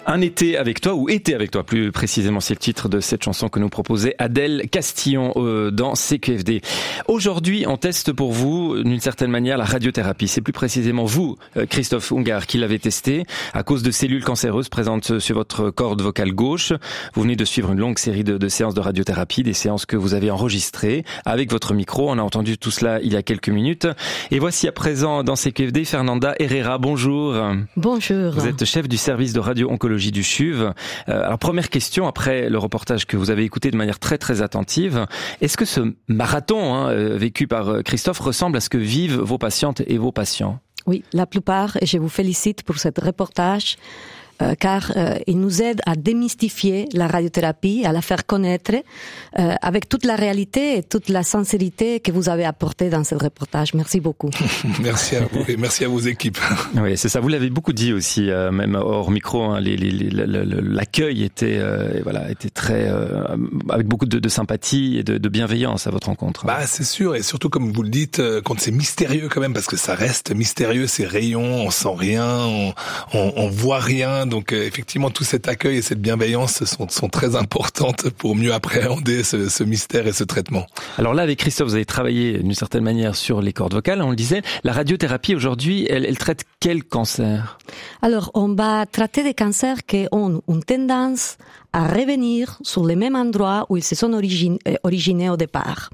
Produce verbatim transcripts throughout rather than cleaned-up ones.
Un été avec toi, ou été avec toi plus précisément, c'est le titre de cette chanson que nous proposait Adèle Castillon euh, dans C Q F D. Aujourd'hui, on teste pour vous, d'une certaine manière, la radiothérapie. C'est plus précisément vous, Christophe Ungar, qui l'avez testé à cause de cellules cancéreuses présentes sur votre corde vocale gauche. Vous venez de suivre une longue série de, de séances de radiothérapie, des séances que vous avez enregistrées avec votre micro. On a entendu tout cela il y a quelques minutes. Et voici à présent dans C Q F D, Fernanda Herrera. Bonjour. Bonjour. Vous êtes chef du service de radio-oncologie du C H U V. Euh, alors première question, après le reportage que vous avez écouté de manière très très attentive, est-ce que ce marathon hein, vécu par Christophe ressemble à ce que vivent vos patientes et vos patients? Oui, la plupart, et je vous félicite pour ce reportage, euh, car euh, il nous aide à démystifier la radiothérapie, à la faire connaître, euh, avec toute la réalité et toute la sincérité que vous avez apportée dans ce reportage. Merci beaucoup. Merci à vous et merci à vos équipes. Oui, c'est ça. Vous l'avez beaucoup dit aussi, euh, même hors micro. Hein, les, les, les, l'accueil était, euh, voilà, était très, euh, avec beaucoup de, de sympathie et de, de bienveillance à votre rencontre. Bah, c'est sûr, et surtout comme vous le dites, quand c'est mystérieux quand même, parce que ça reste mystérieux, ces rayons, on sent rien, on, on, on voit rien. Donc euh, effectivement, tout cet accueil et cette bienveillance sont, sont très importantes pour mieux appréhender ce, ce mystère et ce traitement. Alors là, avec Christophe, vous avez travaillé d'une certaine manière sur les cordes vocales. On le disait, la radiothérapie aujourd'hui, elle, elle traite quel cancer? Alors, on va traiter des cancers qui ont une tendance à revenir sur les mêmes endroits où ils se sont origine, originés au départ.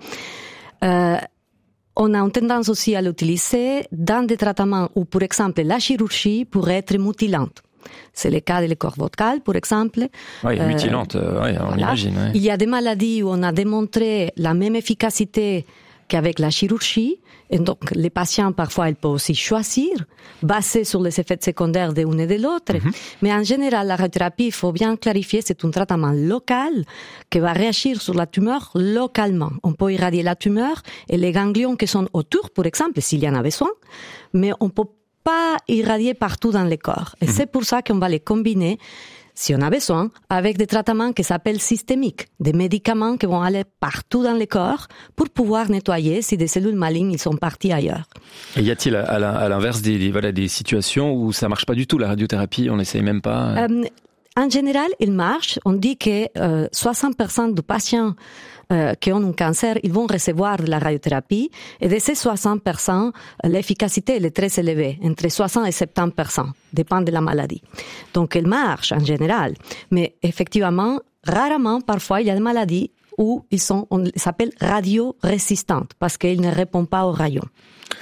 Euh, On a une tendance aussi à l'utiliser dans des traitements où, par exemple, la chirurgie pourrait être mutilante. C'est le cas des cordes vocales, par exemple. Oui, mutilante, euh, oui, on voilà. imagine. Oui. Il y a des maladies où on a démontré la même efficacité qu'avec la chirurgie. Et donc, les patients, parfois, ils peuvent aussi choisir, basé sur les effets secondaires de l'une et de l'autre. Mm-hmm. Mais en général, la radiothérapie, il faut bien clarifier, c'est un traitement local qui va réagir sur la tumeur localement. On peut irradier la tumeur et les ganglions qui sont autour, par exemple, s'il y en a besoin, mais on peut pas irradier partout dans le corps. Et mm-hmm. c'est pour ça qu'on va les combiner, si on a besoin, avec des traitements qui s'appellent systémiques, des médicaments qui vont aller partout dans le corps pour pouvoir nettoyer si des cellules malignes ils sont parties ailleurs. Et y a-t-il à l'inverse des, des, voilà, des situations où ça marche pas du tout, la radiothérapie, on n'essaye même pas? Euh, en général, il marche. On dit que euh, soixante pour cent des patients euh, qui ont un cancer, ils vont recevoir de la radiothérapie. Et de ces soixante pour cent, l'efficacité elle est très élevée, entre soixante et soixante-dix pour cent, dépend de la maladie. Donc, elle marche en général. Mais effectivement, rarement, parfois, il y a des maladies où ils sont, on s'appelle radio-résistantes, parce qu'ils ne répondent pas aux rayons.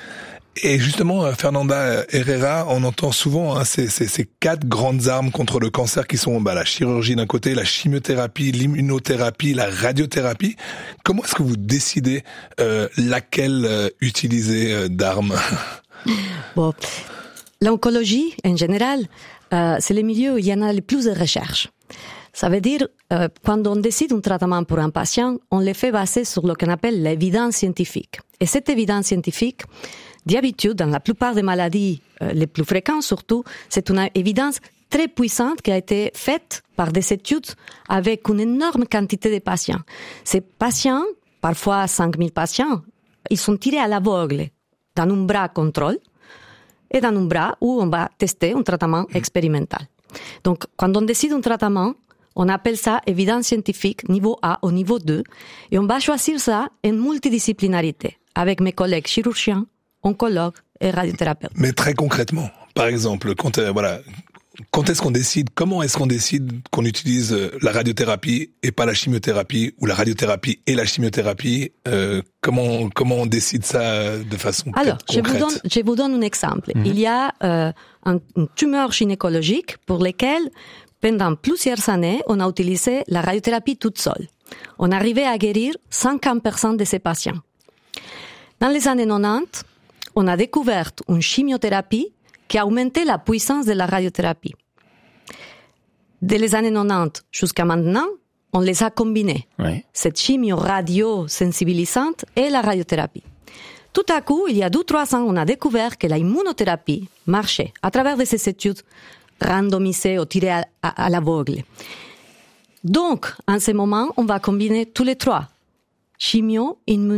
Et justement, Fernanda Herrera, on entend souvent hein, ces, ces, ces quatre grandes armes contre le cancer qui sont bah, la chirurgie d'un côté, la chimiothérapie, l'immunothérapie, la radiothérapie. Comment est-ce que vous décidez euh, laquelle euh, utiliser euh, d'armes? Bon, l'oncologie, en général, euh, c'est le milieu où il y en a le plus de recherches. Ça veut dire, euh, quand on décide un traitement pour un patient, on le fait baser sur ce qu'on appelle l'évidence scientifique. Et cette évidence scientifique, d'habitude, dans la plupart des maladies, euh, les plus fréquentes surtout, c'est une évidence très puissante qui a été faite par des études avec une énorme quantité de patients. Ces patients, parfois cinq mille patients, ils sont tirés à l'aveugle dans un bras contrôle et dans un bras où on va tester un traitement expérimental. Donc, quand on décide un traitement, on appelle ça évidence scientifique niveau A ou niveau deux et on va choisir ça en multidisciplinarité avec mes collègues chirurgiens, oncologue et radiothérapeute. Mais très concrètement, par exemple, quand euh, voilà, quand est-ce qu'on décide, comment est-ce qu'on décide qu'on utilise la radiothérapie et pas la chimiothérapie, ou la radiothérapie et la chimiothérapie, euh, comment comment on décide ça de façon Alors, concrète? je vous donne je vous donne un exemple. Mm-hmm. Il y a euh, un, une tumeur gynécologique pour laquelle pendant plusieurs années, on a utilisé la radiothérapie toute seule. On arrivait à guérir cinquante pour cent de ces patients. Dans les années quatre-vingt-dix, on a découvert une chimiothérapie qui a augmenté la puissance de la radiothérapie. Dès les années quatre-vingt-dix jusqu'à maintenant, on les a combinés. Oui. Cette chimio radio-sensibilisante et la radiothérapie. Tout à coup, il y a deux, trois ans, on a découvert que la immunothérapie marchait à travers de ces études randomisées ou tirées à, à, à l'aveugle. Donc, en ce moment, on va combiner tous les trois. Chimio, immuno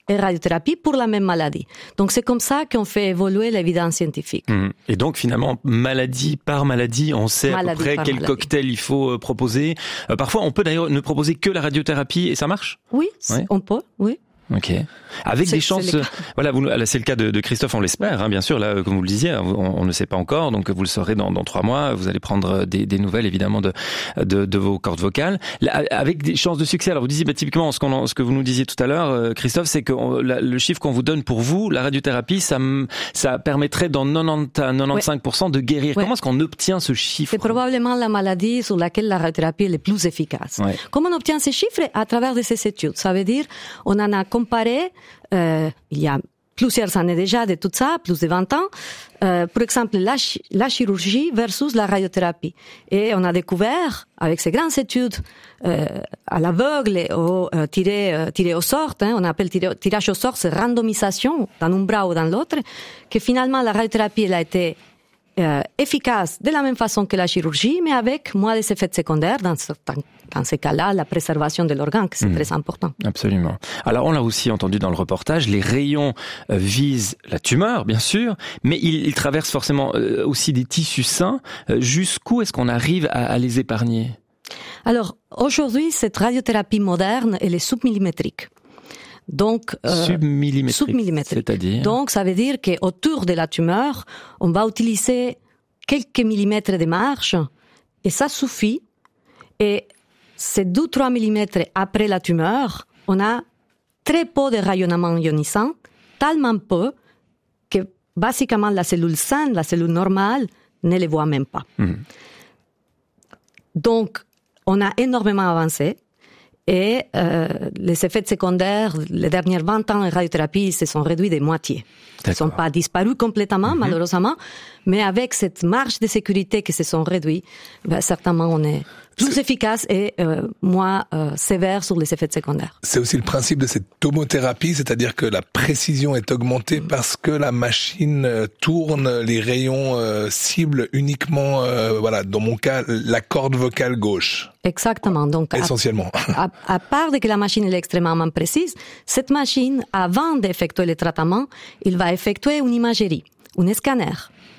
et radiothérapie pour la même maladie. Donc c'est comme ça qu'on fait évoluer l'évidence scientifique. Mmh. Et donc finalement, maladie par maladie, on sait maladie à peu près quel maladie. cocktail il faut proposer. Euh, parfois, on peut d'ailleurs ne proposer que la radiothérapie et ça marche ? Oui, ouais. on peut, oui. Ok. Avec c'est, des chances, voilà, vous, là, c'est le cas de, de Christophe, on l'espère, hein, bien sûr. Là, comme vous le disiez, on, on ne sait pas encore, donc vous le saurez dans, dans trois mois. Vous allez prendre des, des nouvelles, évidemment, de, de, de vos cordes vocales, là, avec des chances de succès. Alors, vous disiez, bah, typiquement, ce, qu'on, ce que vous nous disiez tout à l'heure, euh, Christophe, c'est que on, la, le chiffre qu'on vous donne pour vous, la radiothérapie, ça, ça permettrait dans quatre-vingt-dix à quatre-vingt-quinze pour cent ouais. de guérir. Ouais. Comment est-ce qu'on obtient ce chiffre ? C'est probablement la maladie sur laquelle la radiothérapie est la plus efficace. Ouais. Comment on obtient ces chiffres ? À travers de ces études. Ça veut dire, on en a comparé. Euh, il y a plusieurs années déjà de tout ça, plus de vingt ans. Euh, par exemple, la, ch- la chirurgie versus la radiothérapie. Et on a découvert, avec ces grandes études euh, à l'aveugle et au euh, tiré, euh, tiré au sort, hein, on appelle tiré, tirage au sort, c'est randomisation dans un bras ou dans l'autre, que finalement la radiothérapie elle a été euh, efficace de la même façon que la chirurgie, mais avec moins des effets secondaires dans certains Dans ces cas-là, la préservation de l'organe, c'est mmh. très important. Absolument. Alors, on l'a aussi entendu dans le reportage, les rayons euh, visent la tumeur, bien sûr, mais ils, ils traversent forcément euh, aussi des tissus sains. Euh, jusqu'où est-ce qu'on arrive à, à les épargner ? Alors, aujourd'hui, cette radiothérapie moderne, elle est submillimétrique. Donc, euh, submillimétrique, submillimétrique. C'est-à-dire ? Donc, ça veut dire qu'autour de la tumeur, on va utiliser quelques millimètres de marge, et ça suffit. Et c'est deux à trois millimètres après la tumeur, on a très peu de rayonnement ionisant, tellement peu que, basiquement, la cellule saine, la cellule normale, ne les voit même pas. Mmh. Donc, on a énormément avancé. Et euh, les effets secondaires, les dernières vingt ans en radiothérapie, se sont réduits de moitié. Ils ne sont pas disparus complètement, mmh. malheureusement, mais avec cette marge de sécurité qui se sont réduits, ben, certainement on est plus c'est... efficace et euh, moins euh, sévère sur les effets secondaires. C'est aussi le principe de cette tomothérapie, c'est-à-dire que la précision est augmentée mmh. parce que la machine euh, tourne les rayons euh, cibles uniquement, euh, voilà, dans mon cas, la corde vocale gauche. Exactement. Donc, essentiellement. À, à, à part de que la machine est extrêmement précise, cette machine, avant d'effectuer le traitement, il va effectuer une imagerie, un scanner.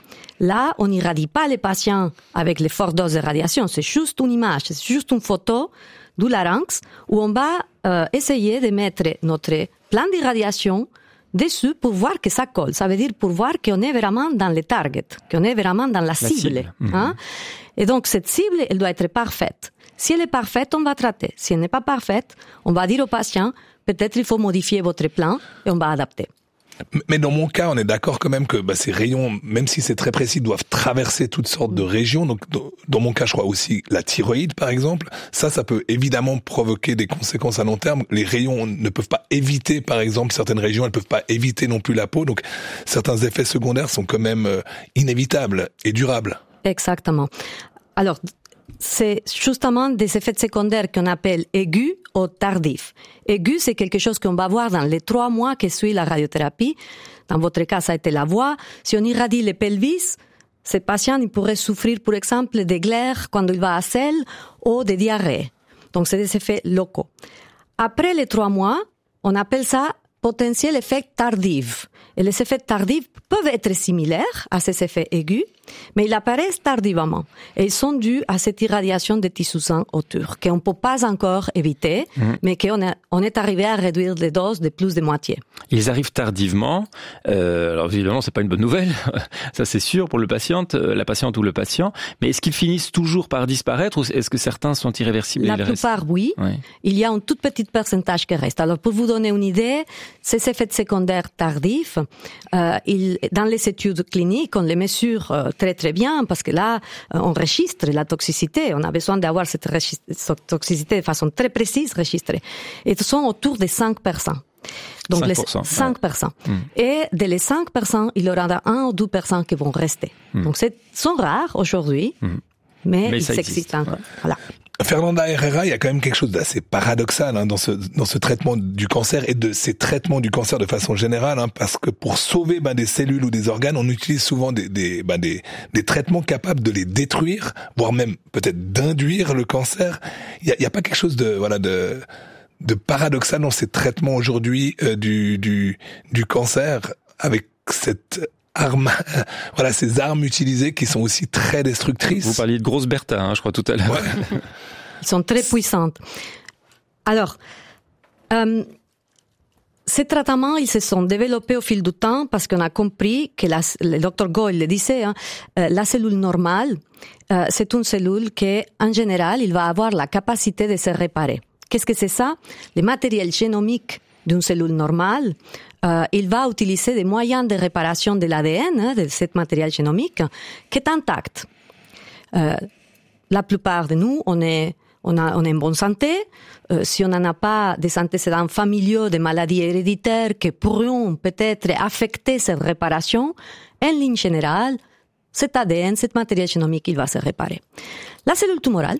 Là, on n'irradie pas les patients avec les fortes doses de radiation. C'est juste une image, c'est juste une photo du larynx où on va euh, essayer de mettre notre plan d'irradiation dessus pour voir que ça colle. Ça veut dire pour voir qu'on est vraiment dans le target, qu'on est vraiment dans la, la cible. cible. Mmh. Hein? Et donc, cette cible, elle doit être parfaite. Si elle est parfaite, on va traiter. Si elle n'est pas parfaite, on va dire au patient, peut-être il faut modifier votre plan et on va adapter. Mais dans mon cas, on est d'accord quand même que bah, ces rayons, même si c'est très précis, doivent traverser toutes sortes de régions. Donc, dans mon cas, je crois aussi la thyroïde, par exemple. Ça, ça peut évidemment provoquer des conséquences à long terme. Les rayons ne peuvent pas éviter, par exemple, certaines régions, elles peuvent pas éviter non plus la peau. Donc, certains effets secondaires sont quand même euh, inévitables et durables. Exactement. Alors, c'est justement des effets secondaires qu'on appelle aigus ou tardifs. Aigu, c'est quelque chose qu'on va voir dans les trois mois qui suivent la radiothérapie. Dans votre cas, ça a été la voix. Si on irradie le pelvis, ce patient il pourrait souffrir, par exemple, des glaires quand il va à selle ou des diarrhées. Donc, c'est des effets locaux. Après les trois mois, on appelle ça potentiel effet tardif. Et les effets tardifs peuvent être similaires à ces effets aigus, mais ils apparaissent tardivement. Et ils sont dus à cette irradiation des tissus sains autour, qu'on ne peut pas encore éviter, mmh. mais qu'on est, on est arrivé à réduire les doses de plus de moitié. Ils arrivent tardivement. Euh, alors évidemment, c'est pas une bonne nouvelle, ça c'est sûr pour le patient, la patiente ou le patient. Mais est-ce qu'ils finissent toujours par disparaître ou est-ce que certains sont irréversibles? La plupart, oui. oui. Il y a un tout petit pourcentage qui reste. Alors pour vous donner une idée, ces effets secondaires tardifs, euh, ils, dans les études cliniques, on les mesure euh, très très bien parce que là, euh, on enregistre la toxicité. On a besoin d'avoir cette toxicité de façon très précise enregistrée. Et ils sont autour de cinq pour cent. Donc cinq pour cent, les cinq pour cent. Ouais. Et de les cinq pour cent, il y aura un ou deux pour cent qui vont rester. Mm. Donc c'est sont rares aujourd'hui, mm. mais, mais ils existent. Ouais. Voilà. Fernanda Herrera, il y a quand même quelque chose d'assez paradoxal hein, dans ce dans ce traitement du cancer et de ces traitements du cancer de façon générale, hein, parce que pour sauver ben, des cellules ou des organes, on utilise souvent des des, ben, des des traitements capables de les détruire, voire même peut-être d'induire le cancer. Il y a, il y a pas quelque chose de voilà de de paradoxal dans ces traitements aujourd'hui euh, du, du, du cancer, avec cette arme, voilà, ces armes utilisées qui sont aussi très destructrices. Vous parliez de grosses Bertha, hein, je crois, tout à l'heure. Ouais. Ils sont très puissantes. Alors, euh, ces traitements, ils se sont développés au fil du temps parce qu'on a compris que la, le docteur Goyle le disait, hein, euh, la cellule normale, euh, c'est une cellule qui, en général, il va avoir la capacité de se réparer. Qu'est-ce que c'est ça? Le matériel génomique d'une cellule normale, euh, il va utiliser des moyens de réparation de l'A D N, hein, de ce matériel génomique, qui est intact. Euh, la plupart de nous, on est On, a, on est en bonne santé. Euh, si on n'en a pas des antécédents familiaux, des maladies héréditaires qui pourront peut-être affecter cette réparation, en ligne générale, cet A D N, cet matériel génomique, il va se réparer. La cellule tumorale,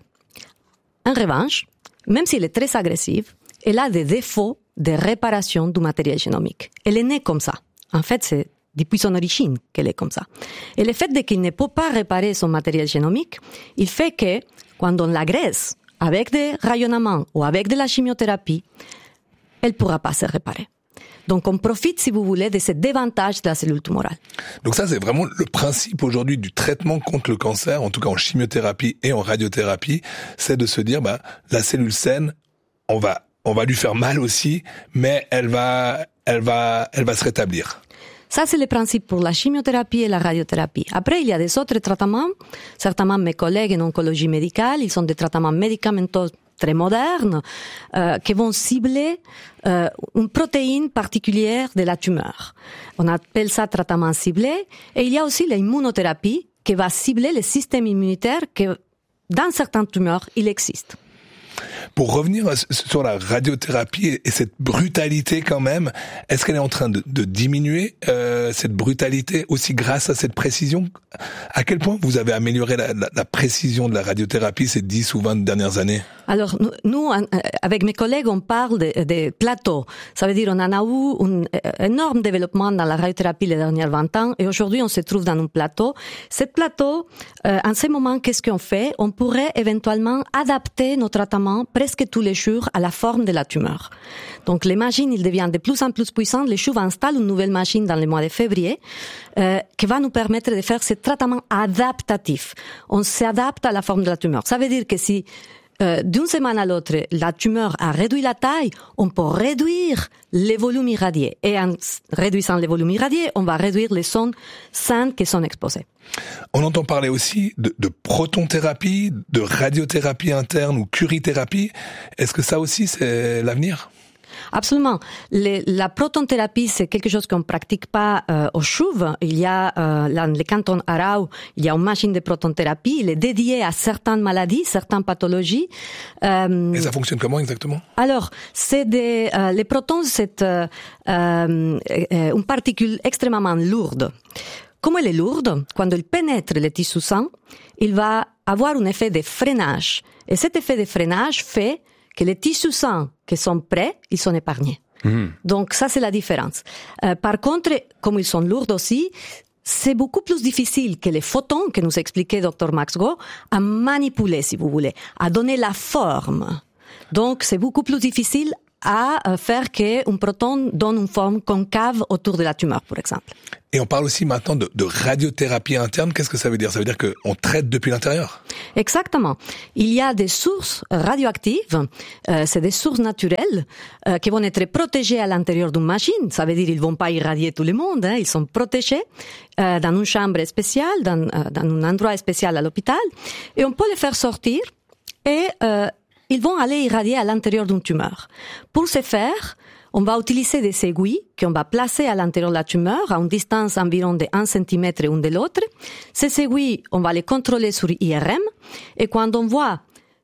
en revanche, même si elle est très agressive, elle a des défauts de réparation du matériel génomique. Elle est née comme ça. En fait, c'est depuis son origine qu'elle est comme ça. Et le fait de qu'il ne peut pas réparer son matériel génomique, il fait que, quand on l'agresse, avec des rayonnements ou avec de la chimiothérapie, elle ne pourra pas se réparer. Donc on profite, si vous voulez, de ce désavantage de la cellule tumorale. Donc ça, c'est vraiment le principe aujourd'hui du traitement contre le cancer, en tout cas en chimiothérapie et en radiothérapie, c'est de se dire, bah, la cellule saine, on va, on va lui faire mal aussi, mais elle va, elle va, elle va se rétablir. Ça, c'est le principe pour la chimiothérapie et la radiothérapie. Après, il y a des autres traitements. Certainement, mes collègues en oncologie médicale, ils sont des traitements médicamenteux très modernes euh, qui vont cibler euh, une protéine particulière de la tumeur. On appelle ça traitement ciblé. Et il y a aussi l'immunothérapie qui va cibler le système immunitaire qui, dans certaines tumeurs, il existe. Pour revenir sur la radiothérapie et cette brutalité quand même, est-ce qu'elle est en train de, de diminuer euh, cette brutalité aussi grâce à cette précision? À quel point vous avez amélioré la, la, la précision de la radiothérapie ces dix ou vingt dernières années? Alors, nous, avec mes collègues, on parle de, de plateaux. Ça veut dire on en a eu un énorme développement dans la radiothérapie les dernières vingt ans et aujourd'hui, on se trouve dans un plateau. Ce plateau, euh, en ce moment, qu'est-ce qu'on fait? On pourrait éventuellement adapter nos traitements presque tous les jours à la forme de la tumeur. Donc, les machines, ils deviennent de plus en plus puissantes. Les C H U V installent une nouvelle machine dans le mois de février euh, qui va nous permettre de faire ce traitement adaptatif. On s'adapte à la forme de la tumeur. Ça veut dire que si Euh, d'une semaine à l'autre, la tumeur a réduit la taille, on peut réduire les volumes irradiés. Et en réduisant les volumes irradiés, on va réduire les zones saines qui sont exposées. On entend parler aussi de, de protonthérapie, de radiothérapie interne ou curithérapie. Est-ce que ça aussi, c'est l'avenir ? Absolument. Les, la protonthérapie, c'est quelque chose qu'on ne pratique pas euh, au C H U V. Il y a, euh, dans le canton Arau, il y a une machine de protonthérapie. Il est dédié à certaines maladies, certaines pathologies. Euh, Et ça fonctionne comment exactement? Alors, c'est des, euh, les protons, c'est euh, euh, une particule extrêmement lourde. Comme elle est lourde, quand elle pénètre le tissu sain, il va avoir un effet de freinage. Et cet effet de freinage fait que les tissus sains qui sont prêts, ils sont épargnés. Mmh. Donc ça, c'est la différence. Euh, par contre, comme ils sont lourds aussi, c'est beaucoup plus difficile que les photons que nous expliquait docteur Max Go à manipuler, si vous voulez, à donner la forme. Donc c'est beaucoup plus difficile à faire qu'un proton donne une forme concave autour de la tumeur, par exemple. Et on parle aussi maintenant de, de radiothérapie interne. Qu'est-ce que ça veut dire? Ça veut dire qu'on traite depuis l'intérieur? Exactement. Il y a des sources radioactives, euh, c'est des sources naturelles euh, qui vont être protégées à l'intérieur d'une machine. Ça veut dire qu'ils vont pas irradier tout le monde, hein. Ils sont protégés euh, dans une chambre spéciale, dans, euh, dans un endroit spécial à l'hôpital, et on peut les faire sortir et euh, ils vont aller irradier à l'intérieur d'une tumeur. Pour ce faire, on va utiliser des aiguilles qu'on va placer à l'intérieur de la tumeur à une distance environ de un centimètre l'une de l'autre. Ces aiguilles, on va les contrôler sur I R M et quand on voit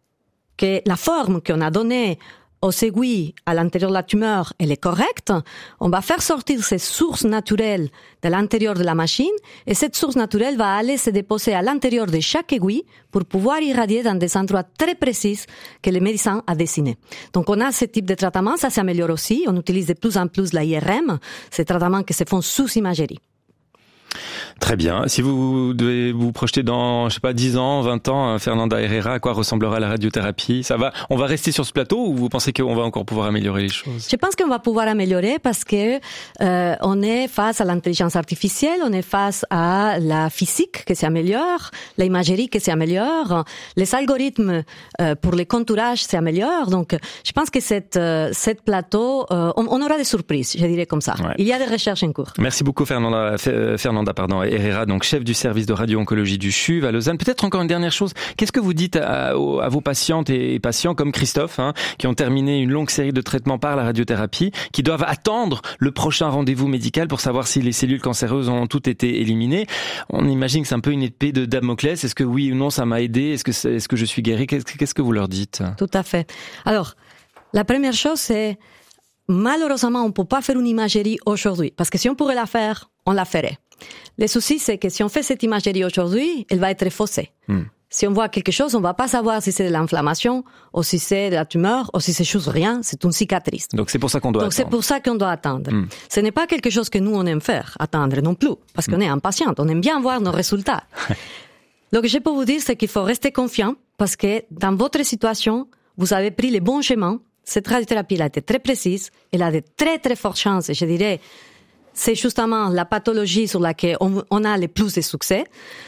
que la forme qu'on a donnée aux aiguilles à l'intérieur de la tumeur, elle est correcte, on va faire sortir ces sources naturelles de l'intérieur de la machine et cette source naturelle va aller se déposer à l'intérieur de chaque aiguille pour pouvoir irradier dans des endroits très précis que le médecin a dessinés. Donc on a ce type de traitement, ça s'améliore aussi, on utilise de plus en plus la I R M, ces traitements qui se font sous imagerie. Très bien. Si vous devez vous projeter dans, je sais pas, dix ans, vingt ans, Fernanda Herrera, à quoi ressemblera la radiothérapie? Ça va, on va rester sur ce plateau ou vous pensez qu'on va encore pouvoir améliorer les choses? Je pense qu'on va pouvoir améliorer parce que euh, on est face à l'intelligence artificielle, on est face à la physique qui s'améliore, l'imagerie qui s'améliore, les algorithmes euh, pour les contourages s'améliorent. Donc, je pense que cette euh, cette plateau, euh, on, on aura des surprises, je dirais comme ça. Ouais. Il y a des recherches en cours. Merci beaucoup, Fernanda. Fernanda, pardon, Herrera, donc chef du service de radio-oncologie du C H U V à Lausanne. Peut-être encore une dernière chose. Qu'est-ce que vous dites à, à vos patientes et patients comme Christophe, hein, qui ont terminé une longue série de traitements par la radiothérapie, qui doivent attendre le prochain rendez-vous médical pour savoir si les cellules cancéreuses ont toutes été éliminées? On imagine que c'est un peu une épée de Damoclès. Est-ce que oui ou non ça m'a aidé? Est-ce que c'est, est-ce que je suis guéri? Qu'est-ce, qu'est-ce que vous leur dites? Tout à fait. Alors, la première chose, c'est malheureusement, on ne peut pas faire une imagerie aujourd'hui, parce que si on pourrait la faire, on la ferait. Le souci, c'est que si on fait cette imagerie aujourd'hui, elle va être faussée. Hmm. Si on voit quelque chose, on va pas savoir si c'est de l'inflammation, ou si c'est de la tumeur, ou si c'est juste rien, c'est une cicatrice. Donc c'est pour ça qu'on doit Donc attendre. Donc c'est pour ça qu'on doit attendre. Hmm. Ce n'est pas quelque chose que nous on aime faire, attendre non plus, parce qu'on hmm. est impatient, on aime bien voir nos résultats. Donc je peux vous dire, c'est qu'il faut rester confiant, parce que dans votre situation, vous avez pris les bons chemins. Cette radiothérapie, elle a été très précise, elle a de très très fortes chances, et je dirais, c'est justement la pathologie sur laquelle on, on a le plus de succès.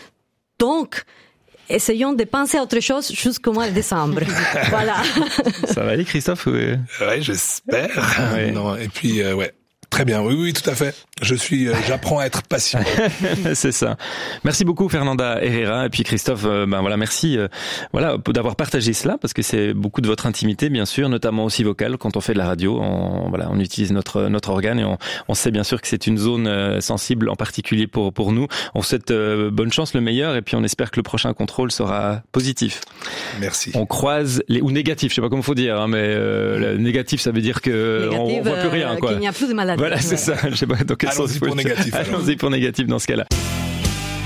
Donc, essayons de penser à autre chose jusqu'au mois de décembre. Voilà. Ça va aller, Christophe? Oui, ouais, j'espère. Ouais. Non, et puis, euh, ouais. Très bien, oui, oui, tout à fait. Je suis, euh, j'apprends à être patient. C'est ça. Merci beaucoup, Fernanda Herrera, et puis Christophe. Euh, ben voilà, merci, euh, voilà, d'avoir partagé cela, parce que c'est beaucoup de votre intimité, bien sûr, notamment aussi vocale. Quand on fait de la radio, on, voilà, on utilise notre notre organe et on, on sait bien sûr que c'est une zone euh, sensible, en particulier pour pour nous. On souhaite euh, bonne chance, le meilleur, et puis on espère que le prochain contrôle sera positif. Merci. On croise les ou négatif, je sais pas comment faut dire, hein, mais euh, négatif, ça veut dire que négatif, on, on voit plus rien, quoi. Qu'il n'y a plus de maladie. Voilà, c'est ça. Je sais pas dans quel Allons-y sens pour négatif. Allons-y pour négatif dans ce cas-là.